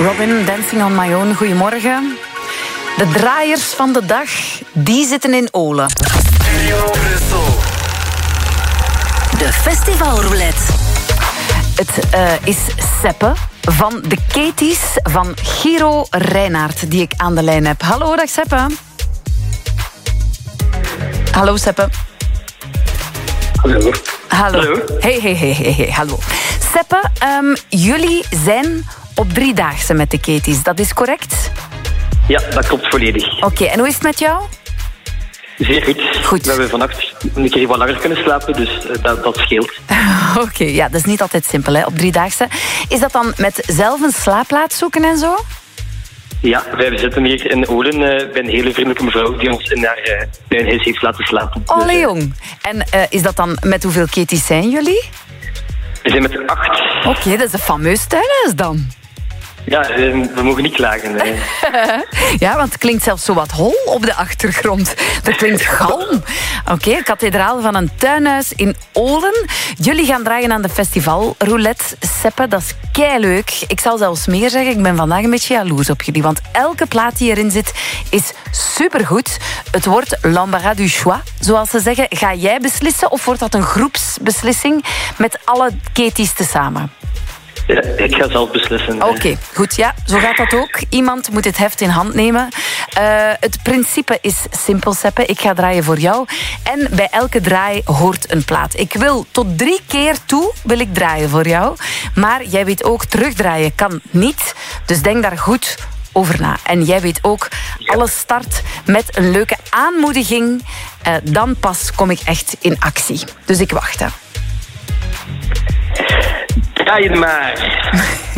Robin, Dancing on My Own. Goedemorgen. De draaiers van de dag, die zitten in Olen. De festivalroulette. Het is Seppe van de Keties van Giro Reinaert die ik aan de lijn heb. Hallo, dag Seppe. Hallo Seppe. Hallo. Hallo. Hey, hallo. Seppe, jullie zijn op 3-daagse met de Keties, dat is correct? Ja, dat klopt volledig. Oké, en hoe is het met jou? Zeer goed. Goed. We hebben vannacht een keer wat langer kunnen slapen, dus dat scheelt. Oké, ja, dat is niet altijd simpel, hè, op 3-daagse. Is dat dan met zelf een slaapplaats zoeken en zo? Ja, wij zitten hier in Olen bij een hele vriendelijke mevrouw die ons in haar tuinhuis heeft laten slapen. Allee, jong. En is dat dan met hoeveel Keties zijn jullie? We zijn met 8. Oké, dat is een fameus tuinhuis dan. Ja, we mogen niet klagen. Ja, want het klinkt zelfs zo wat hol op de achtergrond. Dat klinkt galm. Oké, kathedraal van een tuinhuis in Olen. Jullie gaan draaien aan de festivalroulette. Seppe, dat is keileuk. Ik zal zelfs meer zeggen, ik ben vandaag een beetje jaloers op jullie. Want elke plaat die erin zit is supergoed. Het wordt l'embarras du choix, zoals ze zeggen. Ga jij beslissen of wordt dat een groepsbeslissing met alle Keties tezamen? Ja, ik ga zelf beslissen. Oké, goed. Ja, zo gaat dat ook. Iemand moet het heft in hand nemen. Het principe is simpel, Seppe. Ik ga draaien voor jou. En bij elke draai hoort een plaat. Ik wil tot 3 keer toe wil ik draaien voor jou. Maar jij weet ook, terugdraaien kan niet. Dus denk daar goed over na. En jij weet ook, alles start met een leuke aanmoediging. Dan pas kom ik echt in actie. Dus ik wacht, hè. Draai het maar.